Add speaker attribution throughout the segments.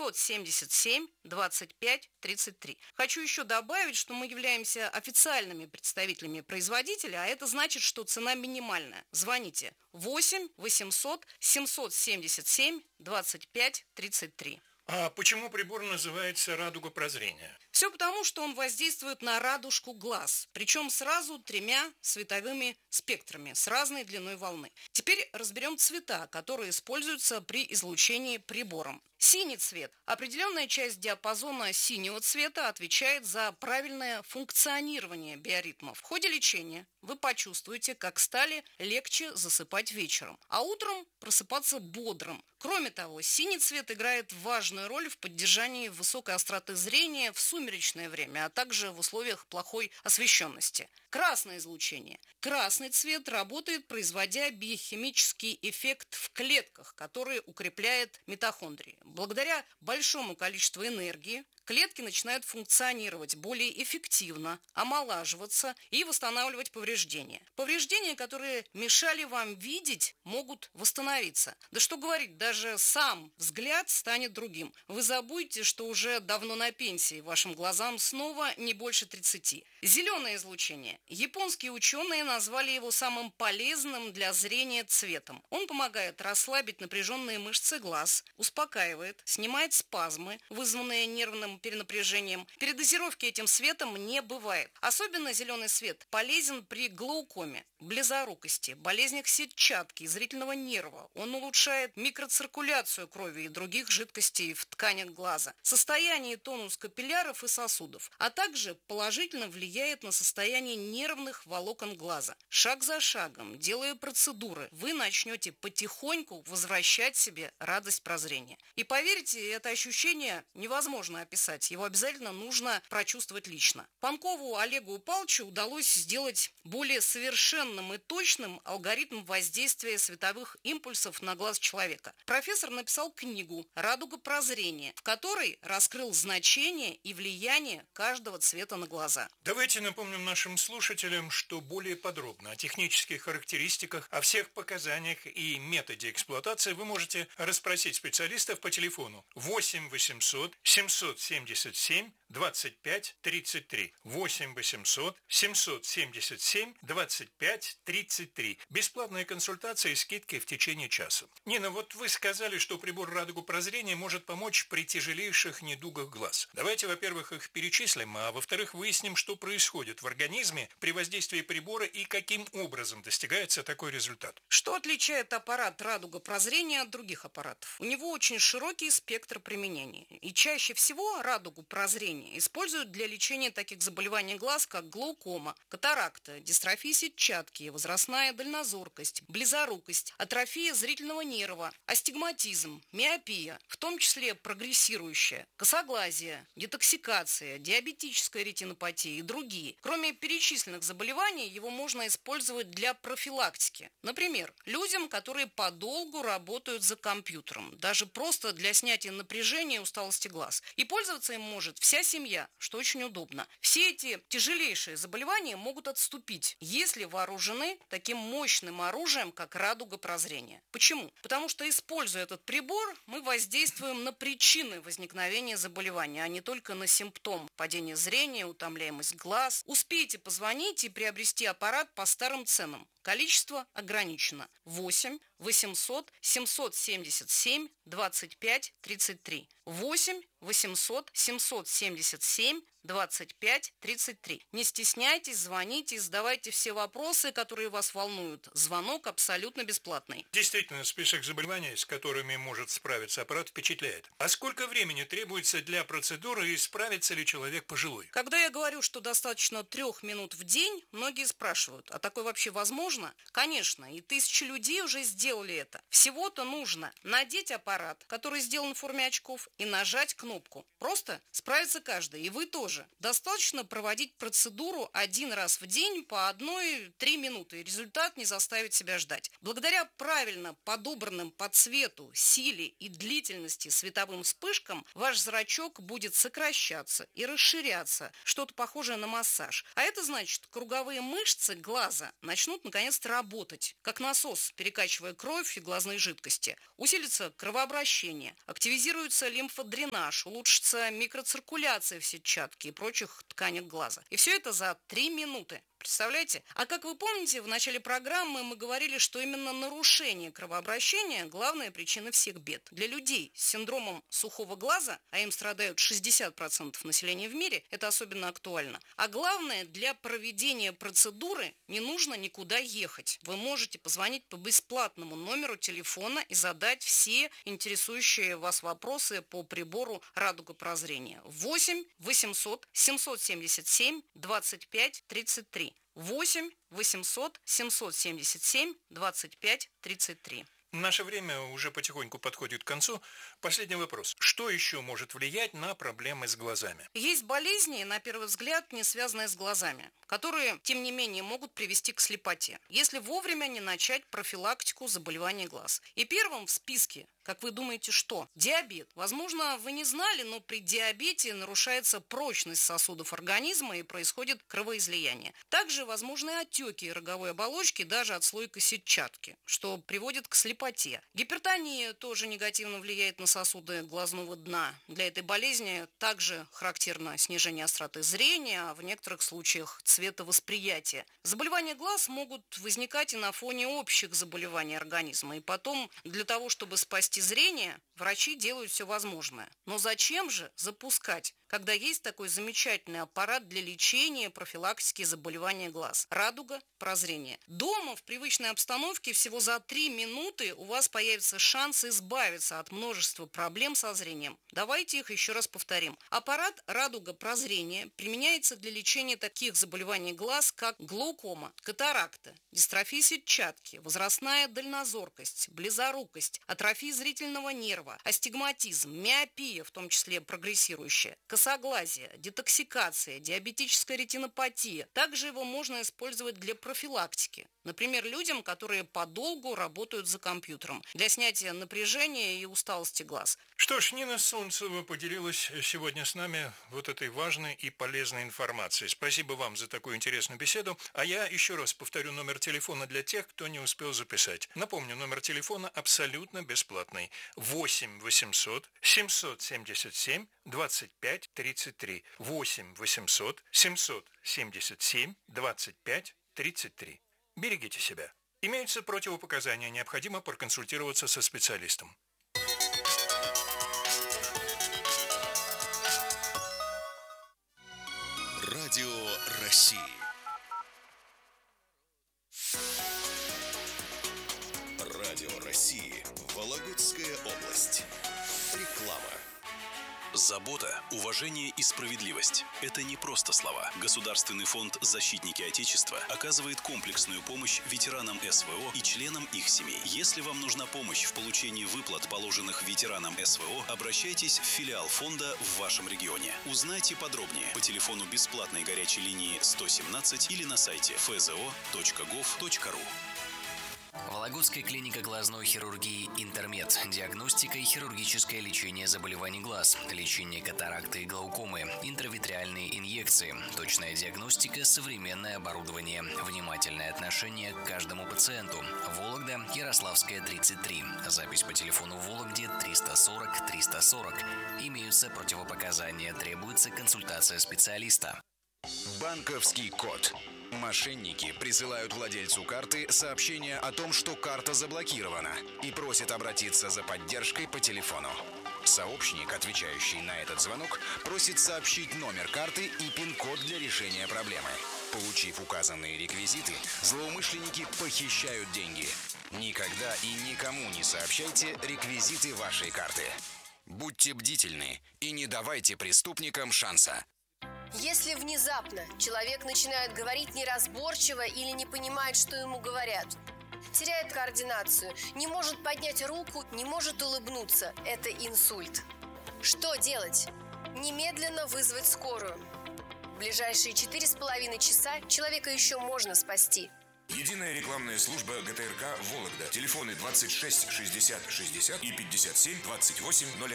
Speaker 1: 777 25 33. Хочу еще добавить, что мы являемся официальными представителями производителя, а это значит, что цена минимальная. Звоните 8 800 777 25 33.
Speaker 2: А почему прибор называется «Радуга прозрения»?
Speaker 1: Все потому, что он воздействует на радужку глаз, причем сразу 3 световыми спектрами с разной длиной волны. Теперь разберем цвета, которые используются при излучении прибором. Синий цвет. Определенная часть диапазона синего цвета отвечает за правильное функционирование биоритма. В ходе лечения вы почувствуете, как стали легче засыпать вечером, а утром просыпаться бодрым. Кроме того, синий цвет играет важную роль в поддержании высокой остроты зрения в сумеречное время, а также в условиях плохой освещенности. Красное излучение. Красный цвет работает, производя биохимический эффект в клетках, который укрепляет митохондрии. Благодаря большому количеству энергии клетки начинают функционировать более эффективно, омолаживаться и восстанавливать повреждения. Повреждения, которые мешали вам видеть, могут восстановиться. Да что говорить, даже сам взгляд станет другим. Вы забудете, что уже давно на пенсии, вашим глазам снова не больше 30. Зеленое излучение. Японские ученые назвали его самым полезным для зрения цветом. Он помогает расслабить напряженные мышцы глаз, успокаивает, снимает спазмы, вызванные нервным перенапряжением. Передозировки этим светом не бывает. Особенно зеленый свет полезен при глаукоме, близорукости, болезнях сетчатки, зрительного нерва. Он улучшает микроциркуляцию крови и других жидкостей в тканях глаза, состояние и тонус капилляров и сосудов, а также положительно влияет на состояние нервных волокон глаза. Шаг за шагом, делая процедуры, вы начнете потихоньку возвращать себе радость прозрения. И поверьте, это ощущение невозможно описать. Его обязательно нужно прочувствовать лично. Панкову Олегу Павловичу удалось сделать более совершенным и точным алгоритм воздействия световых импульсов на глаз человека. Профессор написал книгу «Радуга прозрения», в которой раскрыл значение и влияние каждого цвета на глаза.
Speaker 2: Давайте напомним нашим слушателям, что более подробно о технических характеристиках, о всех показаниях и методе эксплуатации вы можете расспросить специалистов по телефону 8 800 777 25 33. 8 800 777 25 33. Бесплатная консультация и скидки в течение часа. Нина, вот вы сказали, что прибор «Радугу прозрения» может помочь при тяжелейших недугах глаз. Давайте, во-первых, их перечислим, а во-вторых, выясним, что происходит в организме при воздействии прибора и каким образом достигается такой результат.
Speaker 1: Что отличает аппарат «Радуга прозрения» от других аппаратов? У него очень широкий спектр применения. И чаще всего «Радугу прозрения» используют для лечения таких заболеваний глаз, как глаукома, катаракта, дистрофия сетчатки, возрастная дальнозоркость, близорукость, атрофия зрительного нерва, астигматизм, миопия, в том числе прогрессирующая, косоглазие, детоксикация, диабетическая ретинопатия и другие. Кроме перечисленных заболеваний, его можно использовать для профилактики. Например, людям, которые подолгу работают за компьютером, даже просто для снятия напряжения и усталости глаз. И пользоваться им может вся семья, что очень удобно. Все эти тяжелейшие заболевания могут отступить, если вооружены таким мощным оружием, как радуга прозрения. Почему? Потому что, используя этот прибор, мы воздействуем на причины возникновения заболевания, а не только на симптом: падение зрения, утомляемость глаз. Успейте позвонить и приобрести аппарат по старым ценам. Количество ограничено. 8 800 777 25 33. 8 800 777 25 33. Не стесняйтесь, звоните, задавайте все вопросы, которые вас волнуют. Звонок абсолютно бесплатный.
Speaker 2: Действительно, список заболеваний, с которыми может справиться аппарат, впечатляет. А сколько времени требуется для процедуры и справится ли человек пожилой?
Speaker 1: Когда я говорю, что достаточно 3 минут в день, многие спрашивают, а такое вообще возможно? Конечно, и тысячи людей уже сделали это. Всего-то нужно надеть аппарат, который сделан в форме очков, и нажать кнопку. Просто справится каждый, и вы тоже. же? Достаточно проводить процедуру 1 раз в день по 1-3 минуты, и результат не заставит себя ждать. Благодаря правильно подобранным по цвету, силе и длительности световым вспышкам ваш зрачок будет сокращаться и расширяться, что-то похожее на массаж. А это значит, круговые мышцы глаза начнут наконец-то работать, как насос, перекачивая кровь и глазные жидкости. Усилится кровообращение, активизируется лимфодренаж, улучшится микроциркуляция в сетчатке и прочих тканях глаза. И все это за 3 минуты. Представляете? А как вы помните, в начале программы мы говорили, что именно нарушение кровообращения – главная причина всех бед. Для людей с синдромом сухого глаза, а им страдают 60% населения в мире, это особенно актуально. А главное, для проведения процедуры не нужно никуда ехать. Вы можете позвонить по бесплатному номеру телефона и задать все интересующие вас вопросы по прибору «Радуга прозрения». 8 800 777 25 33. 8 800 777 25 33.
Speaker 2: Наше время уже потихоньку подходит к концу. Последний вопрос. Что еще может влиять на проблемы с глазами?
Speaker 1: Есть болезни, на первый взгляд, не связанные с глазами, которые, тем не менее, могут привести к слепоте, если вовремя не начать профилактику заболеваний глаз. И первым в списке, как вы думаете, что? Диабет. Возможно, вы не знали, но при диабете нарушается прочность сосудов организма и происходит кровоизлияние. Также возможны отеки роговой оболочки даже отслойка сетчатки, что приводит к слепоте. Гипертония тоже негативно влияет на сосуды глазного дна. Для этой болезни также характерно снижение остроты зрения, а в некоторых случаях цветовосприятия. Заболевания глаз могут возникать и на фоне общих заболеваний организма. И потом, для того, чтобы спасти зрение, врачи делают все возможное. Но зачем же запускать, когда есть такой замечательный аппарат для лечения и профилактики заболевания глаз? «Радуга прозрения». Дома в привычной обстановке всего за 3 минуты у вас появится шанс избавиться от множества проблем со зрением. Давайте их еще раз повторим. Аппарат «Радуга прозрения» применяется для лечения таких заболеваний глаз, как глаукома, катаракта, дистрофия сетчатки, возрастная дальнозоркость, близорукость, атрофия зрительного нерва, астигматизм, миопия, в том числе прогрессирующая, косоглазие, детоксикация, диабетическая ретинопатия. Также его можно использовать для профилактики. Например, людям, которые подолгу работают за компьютером, для снятия напряжения и усталости глаз.
Speaker 2: Что ж, Нина Солнцева поделилась сегодня с нами вот этой важной и полезной информацией. Спасибо вам за такую интересную беседу. А я еще раз повторю номер телефона для тех, кто не успел записать. Напомню, номер телефона абсолютно бесплатный. 8 800 777 25 33. 8 800 777 25 33. Берегите себя. Имеются противопоказания, необходимо проконсультироваться со специалистом.
Speaker 3: Радио России. Радио России. Вологодская область. Реклама.
Speaker 4: Забота, уважение и справедливость – это не просто слова. Государственный фонд «Защитники Отечества» оказывает комплексную помощь ветеранам СВО и членам их семей. Если вам нужна помощь в получении выплат, положенных ветеранам СВО, обращайтесь в филиал фонда в вашем регионе. Узнайте подробнее по телефону бесплатной горячей линии 117 или на сайте fzo.gov.ru.
Speaker 5: Вологодская клиника глазной хирургии «Интермед». Диагностика и хирургическое лечение заболеваний глаз, лечение катаракты и глаукомы, интравитреальные инъекции, точная диагностика, современное оборудование, внимательное отношение к каждому пациенту. Вологда, Ярославская, 33. Запись по телефону в Вологде 340 340. Имеются противопоказания, требуется консультация специалиста.
Speaker 3: Банковский код. Мошенники присылают владельцу карты сообщение о том, что карта заблокирована, и просят обратиться за поддержкой по телефону. Сообщник, отвечающий на этот звонок, просит сообщить номер карты и пин-код для решения проблемы. Получив указанные реквизиты, злоумышленники похищают деньги. Никогда и никому не сообщайте реквизиты вашей карты. Будьте бдительны и не давайте преступникам шанса.
Speaker 6: Если внезапно человек начинает говорить неразборчиво или не понимает, что ему говорят, теряет координацию, не может поднять руку, не может улыбнуться, это инсульт. Что делать? Немедленно вызвать скорую. ближайшие 4,5 часа человека еще можно спасти.
Speaker 7: Единая рекламная служба ГТРК «Вологда». Телефоны 26 60 60 и 57 28 01.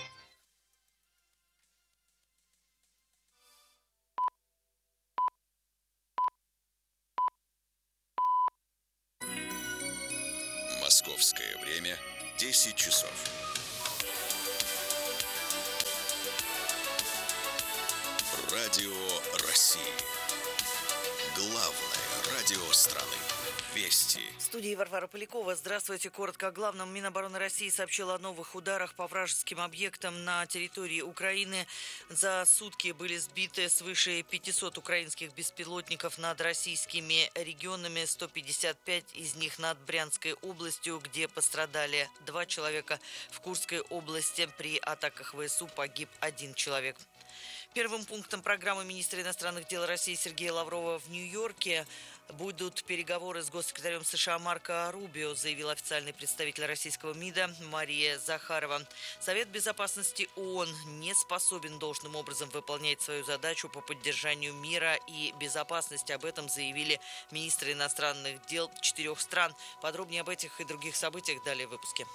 Speaker 8: Московское время 10 часов. Радио России. Главное радио страны. Вести.
Speaker 9: В студии Варвара Полякова. Здравствуйте. Коротко о главном. Минобороны России сообщила о новых ударах по вражеским объектам на территории Украины. За сутки были сбиты свыше 500 украинских беспилотников над российскими регионами, 155 из них над Брянской областью, где пострадали 2 человека. В Курской области при атаках ВСУ погиб 1 человек. Первым пунктом программы министра иностранных дел России Сергея Лаврова в Нью-Йорке будут переговоры с госсекретарем США Марко Рубио, заявил официальный представитель российского МИДа Мария Захарова. Совет безопасности ООН не способен должным образом выполнять свою задачу по поддержанию мира и безопасности. Об этом заявили министры иностранных дел 4 стран. Подробнее об этих и других событиях далее в выпуске.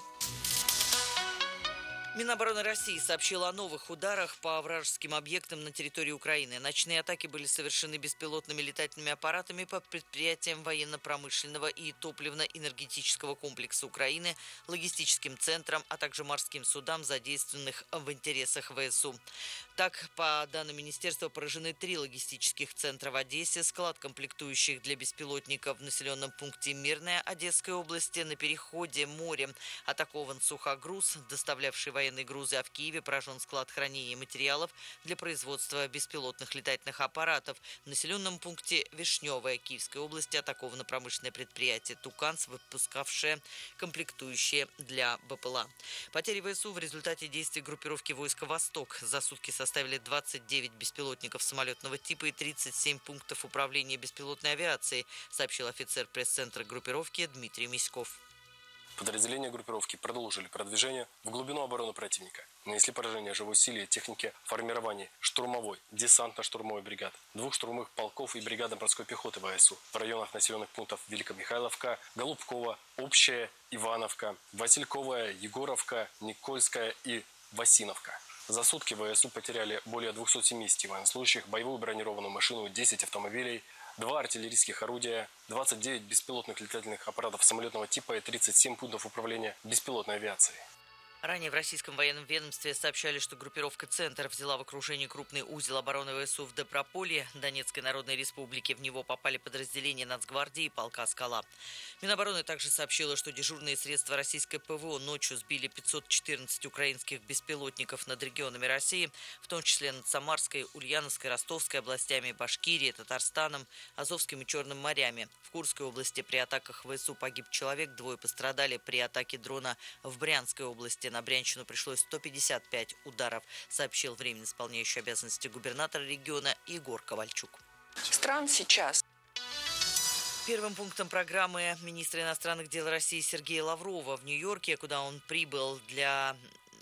Speaker 9: Минобороны России сообщила о новых ударах по вражеским объектам на территории Украины. Ночные атаки были совершены беспилотными летательными аппаратами по предприятиям военно-промышленного и топливно-энергетического комплекса Украины, логистическим центрам, а также морским судам, задействованных в интересах ВСУ. Так, по данным министерства, поражены 3 логистических центра в Одессе, склад комплектующих для беспилотников в населенном пункте Мирная Одесской области, на переходе морем атакован сухогруз, доставлявший военные грузы, а в Киеве поражен склад хранения материалов для производства беспилотных летательных аппаратов. В населенном пункте Вишневая Киевской области атаковано промышленное предприятие «Туканс», выпускавшее комплектующие для БПЛА. Потери ВСУ в результате действий группировки войска «Восток» за сутки составили 29 беспилотников самолетного типа и 37 пунктов управления беспилотной авиацией, сообщил офицер пресс-центра группировки Дмитрий Миськов.
Speaker 10: Подразделения группировки продолжили продвижение в глубину обороны противника. Нанесли поражение живой силе и технике формирования штурмовой, десантно-штурмовой бригад, 2 штурмовых полков и бригады морской пехоты ВСУ в районах населенных пунктов Великомихайловка, Голубкова, Общая, Ивановка, Васильковая, Егоровка, Никольская и Васиновка. За сутки ВСУ потеряли более 270 военнослужащих, боевую бронированную машину, 10 автомобилей, 2 артиллерийских орудия, 29 беспилотных летательных аппаратов самолетного типа и 37 пунктов управления беспилотной авиацией.
Speaker 9: Ранее в российском военном ведомстве сообщали, что группировка «Центр» взяла в окружение крупный узел обороны ВСУ в Доброполе, Донецкой Народной Республике. В него попали подразделения Нацгвардии и полка «Скала». Минобороны также сообщила, что дежурные средства российской ПВО ночью сбили 514 украинских беспилотников над регионами России, в том числе над Самарской, Ульяновской, Ростовской областями, Башкирией, Татарстаном, Азовским и Черным морями. В Курской области при атаках ВСУ погиб человек, 2 пострадали при атаке дрона в Брянской области. На Брянщину пришлось 155 ударов, сообщил временно исполняющий обязанности губернатора региона Егор Ковальчук.
Speaker 11: Стран сейчас.
Speaker 9: Первым пунктом программы министра иностранных дел России Сергея Лаврова в Нью-Йорке, куда он прибыл для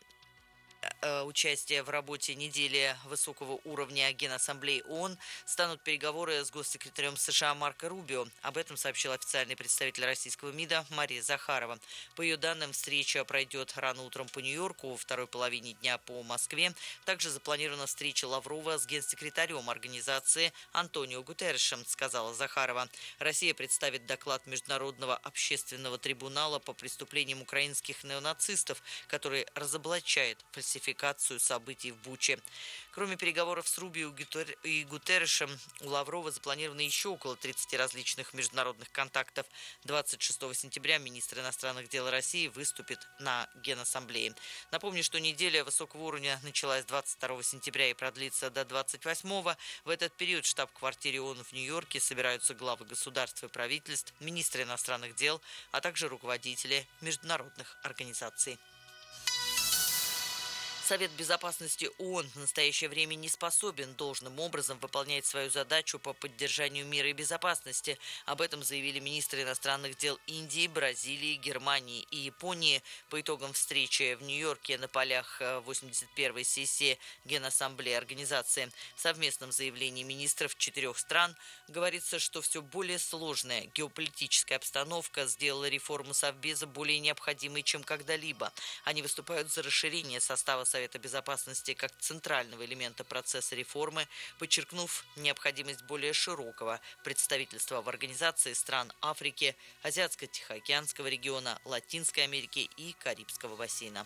Speaker 9: участия в работе недели высокого уровня Генассамблеи ООН, станут переговоры с госсекретарем США Марко Рубио. Об этом сообщил официальный представитель российского МИДа Мария Захарова. По ее данным, встреча пройдет рано утром по Нью-Йорку, во второй половине дня по Москве. Также запланирована встреча Лаврова с генсекретарем организации Антонио Гутерришем, сказала Захарова. Россия представит доклад Международного общественного трибунала по преступлениям украинских неонацистов, который разоблачает фальсификацию событий в Буче. Кроме переговоров с Рубио и Гутерришем, у Лаврова запланировано еще около 30 различных международных контактов. 26 сентября министр иностранных дел России выступит на Генассамблее. Напомню, что неделя высокого уровня началась 22 сентября и продлится до 28-го. В этот период в штаб-квартире ООН в Нью-Йорке собираются главы государств и правительств, министры иностранных дел, а также руководители международных организаций. Совет Безопасности ООН в настоящее время не способен должным образом выполнять свою задачу по поддержанию мира и безопасности. Об этом заявили министры иностранных дел Индии, Бразилии, Германии и Японии по итогам встречи в Нью-Йорке на полях 81-й сессии Генассамблеи организации. В совместном заявлении министров 4 стран говорится, что все более сложная геополитическая обстановка сделала реформу Совбеза более необходимой, чем когда-либо. Они выступают за расширение состава Совета Безопасности как центрального элемента процесса реформы, подчеркнув необходимость более широкого представительства в организации стран Африки, Азиатско-Тихоокеанского региона, Латинской Америки и Карибского бассейна.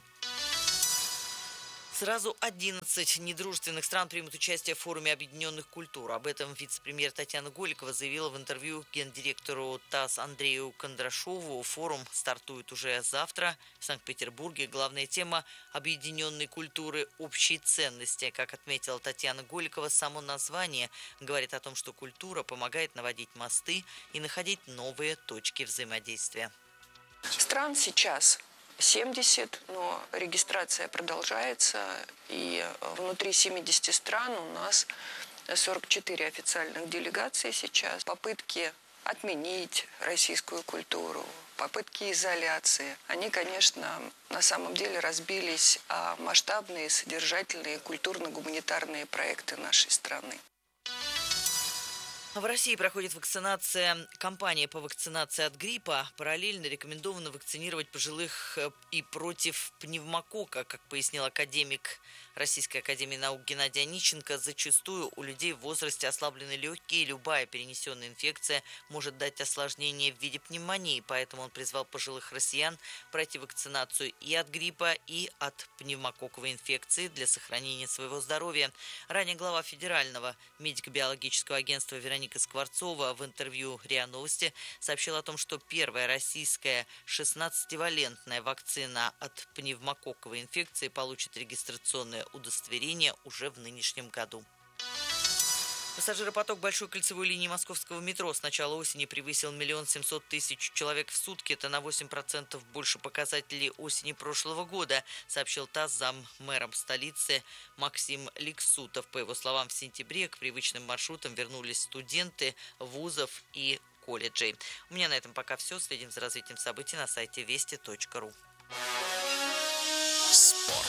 Speaker 9: Сразу 11 недружественных стран примут участие в форуме объединенных культур. Об этом вице-премьер Татьяна Голикова заявила в интервью гендиректору ТАСС Андрею Кондрашову. Форум стартует уже завтра в Санкт-Петербурге. Главная тема объединенной культуры – общие ценности. Как отметила Татьяна Голикова, само название говорит о том, что культура помогает наводить мосты и находить новые точки взаимодействия.
Speaker 11: Стран сейчас 70, но регистрация продолжается, и внутри 70 стран у нас 44 официальных делегации сейчас. Попытки отменить российскую культуру, попытки изоляции, они, конечно, на самом деле разбились о масштабные, содержательные, культурно-гуманитарные проекты нашей страны.
Speaker 9: В России проходит кампания по вакцинации от гриппа. Параллельно рекомендовано вакцинировать пожилых и против пневмокока, как пояснил академик Российской академии наук Геннадий Онищенко. Зачастую у людей в возрасте ослаблены легкие, и любая перенесенная инфекция может дать осложнение в виде пневмонии. Поэтому он призвал пожилых россиян пройти вакцинацию и от гриппа, и от пневмококковой инфекции для сохранения своего здоровья. Ранее глава Федерального медико-биологического агентства Вероника Скворцова в интервью РИА Новости сообщила о том, что первая российская 16-валентная вакцина от пневмококковой инфекции получит регистрационное удостоверение уже в нынешнем году. Пассажиропоток большой кольцевой линии московского метро с начала осени превысил 1 700 000 человек в сутки. Это на 8% больше показателей осени прошлого года, сообщил ТАСС заммэром столицы Максим Ликсутов. По его словам, в сентябре к привычным маршрутам вернулись студенты вузов и колледжей. У меня на этом пока все. Следим за развитием событий на сайте вести.ру.
Speaker 8: Спорт.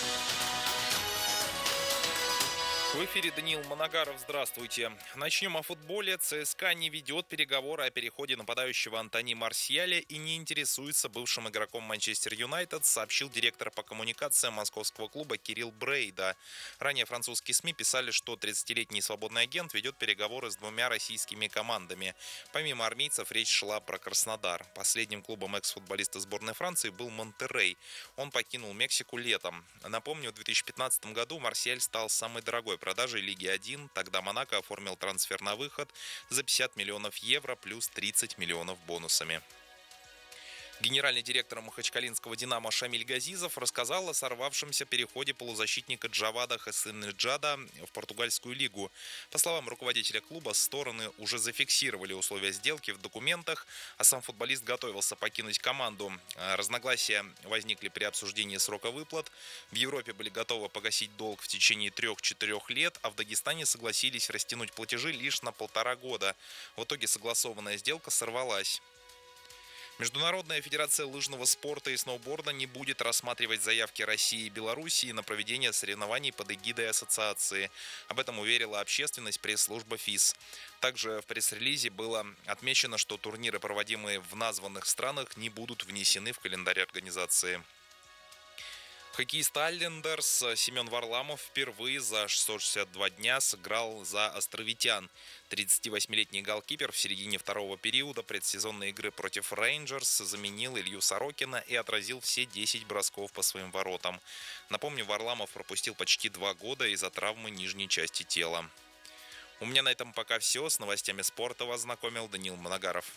Speaker 12: В эфире Даниил Моногаров. Здравствуйте. Начнем о футболе. ЦСКА не ведет переговоры о переходе нападающего Антони Марсиаля и не интересуется бывшим игроком Манчестер Юнайтед, сообщил директор по коммуникациям московского клуба Кирилл Брейда. Ранее французские СМИ писали, что 30-летний свободный агент ведет переговоры с 2 российскими командами. Помимо армейцев, речь шла про Краснодар. Последним клубом экс-футболиста сборной Франции был Монтеррей. Он покинул Мексику летом. Напомню, в 2015 году Марсиаль стал самой дорогой продажей Лиги 1. Тогда Монако оформил трансфер на выход за 50 миллионов евро плюс 30 миллионов бонусами. Генеральный директор махачкалинского «Динамо» Шамиль Газизов рассказал о сорвавшемся переходе полузащитника Джавада Хасенеджада в португальскую лигу. По словам руководителя клуба, стороны уже зафиксировали условия сделки в документах, а сам футболист готовился покинуть команду. Разногласия возникли при обсуждении срока выплат. В Европе были готовы погасить долг в течение 3-4 лет, а в Дагестане согласились растянуть платежи лишь на 1,5 года. В итоге согласованная сделка сорвалась. Международная федерация лыжного спорта и сноуборда не будет рассматривать заявки России и Белоруссии на проведение соревнований под эгидой ассоциации. Об этом уверила общественность пресс-служба ФИС. Также в пресс-релизе было отмечено, что турниры, проводимые в названных странах, не будут внесены в календарь организации. Хоккеист Айлендерс Семен Варламов впервые за 662 дня сыграл за островитян. 38-летний голкипер в середине второго периода предсезонной игры против Рейнджерс заменил Илью Сорокина и отразил все 10 бросков по своим воротам. Напомню, Варламов пропустил почти 2 года из-за травмы нижней части тела. У меня на этом пока все. С новостями спорта вас знакомил Даниил Моногаров.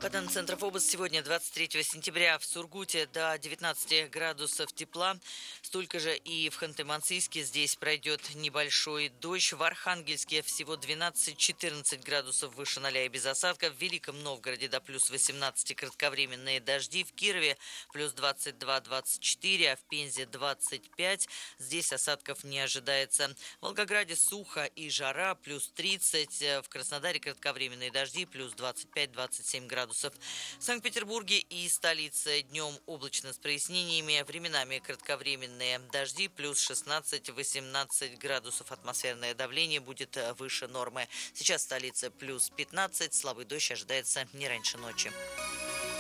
Speaker 9: По данным Центров области, сегодня, 23 сентября, в Сургуте до 19 градусов тепла. Столько же и в Ханты-Мансийске. Здесь пройдет небольшой дождь. В Архангельске всего 12-14 градусов выше 0 и без осадков. В Великом Новгороде до плюс 18 кратковременные дожди. В Кирове плюс 22-24, а в Пензе 25. Здесь осадков не ожидается. В Волгограде сухо и жара, плюс 30. В Краснодаре кратковременные дожди, плюс 25-27 градусов. В Санкт-Петербурге и столице днем облачно с прояснениями, временами кратковременные дожди, плюс 16-18 градусов. Атмосферное давление будет выше нормы. Сейчас в столице плюс 15, слабый дождь ожидается не раньше ночи.